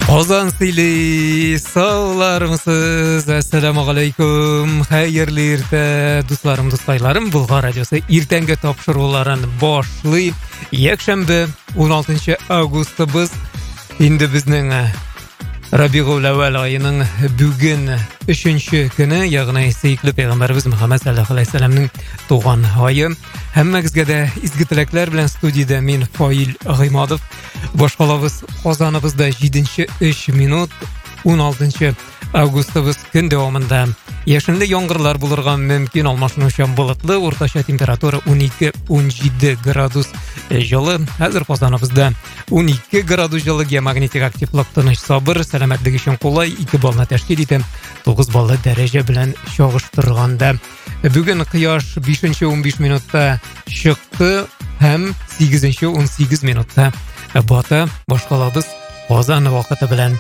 Qozon sili sağlarmısınız? Assalamu alaikum. Hayırlı erta dostlarım, dostaylarım. Bulgar radiosu ertangi topshiruvlarini boshlayib. Yakshanba 16 avgustimiz. Endi bizning Rabiul Avval oyining bugun 3-kuni, ya'ni Sayyidli payg'ambarimiz Muhammad sallallohu alayhi vasallamning tug'ilgan oyi. Hammangizga da izgi tilaklar bilan studiyada men Foil G'imodov. Boshqalamiz Qozonimizda 7:03 minut 16 avgustimiz kun davomida yashinda yomg'irlar bo'lirgan mumkin, almashinuvchan bulutli, o'rtacha temperatura 12-17 gradus жылы. Hozir Qozonimizda 12 gradus жылыga magnetik aktivlik tinish sabr, salomatlik uchun qulay 2 ballni tashkil etib 9 balli daraja bilan chog'ishtirganda bugun quyosh 5:15 minutda chiqdi ham 8:18 minutda bota. Boshqalamiz Qozon vaqti bilan